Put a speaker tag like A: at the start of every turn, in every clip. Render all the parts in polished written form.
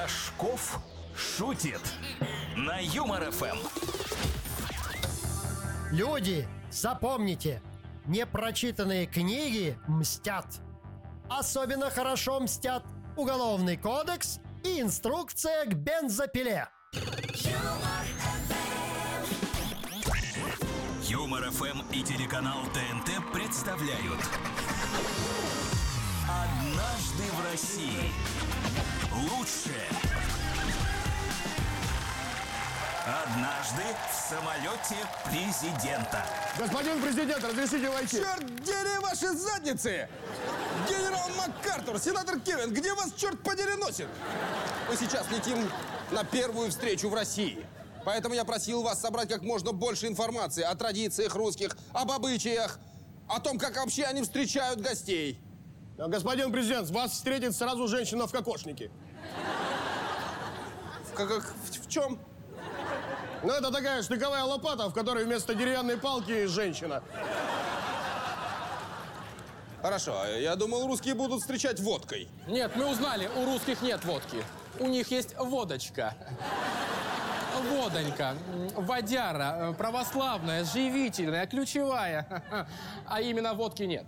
A: Рожков шутит на Юмор ФМ.
B: Люди, запомните, непрочитанные книги мстят. Особенно хорошо мстят Уголовный кодекс и инструкция к бензопиле.
A: Юмор ФМ и телеканал ТНТ представляют «Однажды в России». Лучшее. Однажды в самолете президента.
C: Господин президент, разрешите войти?
D: Черт, дери ваши задницы! Генерал МакАртур, сенатор Кевин, где вас, черт подери, носит? Мы сейчас летим на первую встречу в России. Поэтому я просил вас собрать как можно больше информации о традициях русских, об обычаях, о том, как вообще они встречают гостей.
C: Господин президент, вас встретит сразу женщина в кокошнике.
D: В чем?
C: Ну, это такая штыковая лопата, в которой вместо деревянной палки женщина.
D: Хорошо, я думал, русские будут встречать водкой.
E: Нет, мы узнали, у русских нет водки. У них есть водочка. Водонька, водяра, православная, живительная, ключевая. А именно водки нет.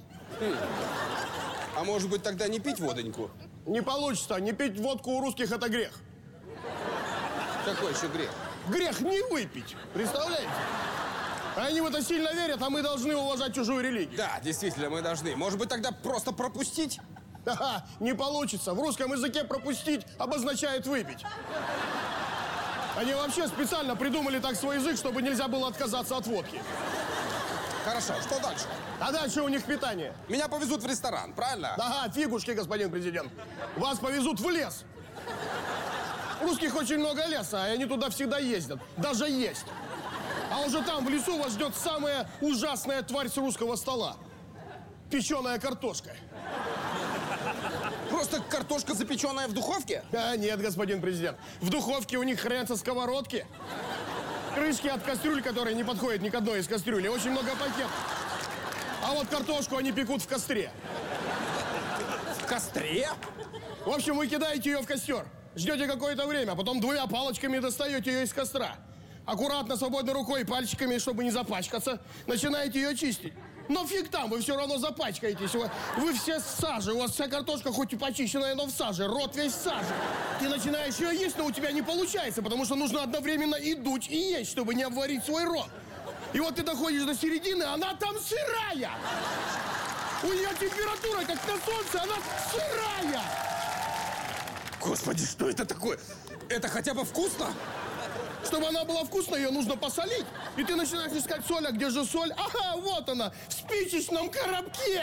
D: А может быть, тогда не пить водоньку?
C: Не получится, не пить водку у русских это грех.
D: Какой еще грех?
C: Грех не выпить, представляете? Они в это сильно верят, а мы должны уважать чужую религию.
D: Да, действительно, мы должны. Может быть, тогда просто пропустить?
C: Ха-ха, не получится. В русском языке пропустить обозначает выпить. Они вообще специально придумали так свой язык, чтобы нельзя было отказаться от водки.
D: Хорошо, что дальше?
C: А дальше у них питание.
D: Меня повезут в ресторан, правильно?
C: Ага, фигушки, господин президент. Вас повезут в лес. У русских очень много леса, и они туда всегда ездят. Даже есть. А уже там, в лесу, вас ждет самая ужасная тварь с русского стола. Печеная картошка.
D: Просто картошка, запеченная в духовке?
C: А, нет, господин президент. В духовке у них хранятся сковородки. Крышки от кастрюль, которые не подходят ни к одной из кастрюлей. Очень много пакетов. А вот картошку они пекут в костре.
D: В костре?
C: В общем, вы кидаете ее в костер. Ждете какое-то время, потом двумя палочками достаете ее из костра. Аккуратно, свободной рукой, пальчиками, чтобы не запачкаться, начинаете ее чистить. Но фиг там, вы все равно запачкаетесь. Вы все в саже, у вас вся картошка хоть и почищенная, но в саже, рот весь в саже. Ты начинаешь ее есть, но у тебя не получается, потому что нужно одновременно и дуть, и есть, чтобы не обварить свой рот. И вот ты доходишь до середины, она там сырая. У нее температура, как на солнце, она сырая.
D: Господи, что это такое? Это хотя бы вкусно?
C: Чтобы она была вкусной, ее нужно посолить. И ты начинаешь искать соль, а где же соль? Ага, вот она, в спичечном коробке.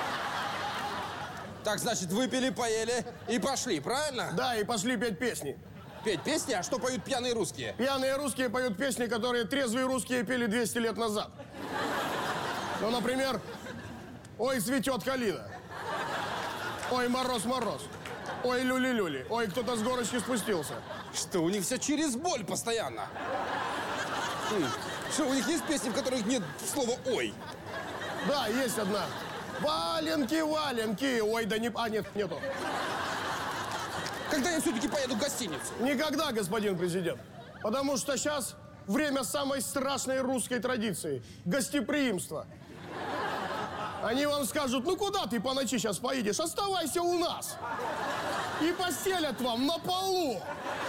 D: Так, значит, выпили, поели и пошли, правильно?
C: Да, и пошли петь песни.
D: Петь песни? А что поют пьяные русские?
C: Пьяные русские поют песни, которые трезвые русские пели 200 лет назад. Ну, например, «Ой, цветет калина», «Ой, мороз-мороз», «Ой, люли-люли», «Ой, кто-то с горочки спустился».
D: Что, у них все через боль постоянно? Что, у них есть песни, в которых нет слова «ой»?
C: Да, есть одна. «Валенки, валенки», ой, да не... А, нет, нету.
D: Когда я все-таки поеду в гостиницу?
C: Никогда, господин президент. Потому что сейчас время самой страшной русской традиции – гостеприимства. Они вам скажут: ну куда ты по ночи сейчас поедешь? Оставайся у нас. И постелят вам на полу.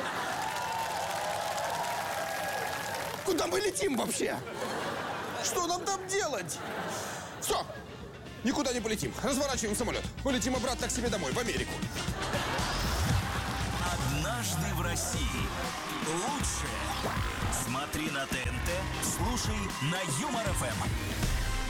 D: Куда мы летим вообще? Что нам там делать? Все, никуда не полетим. Разворачиваем самолет. Полетим обратно к себе домой, в Америку.
A: «Однажды в России». Лучшее. Смотри на ТНТ, слушай на Юмор ФМ.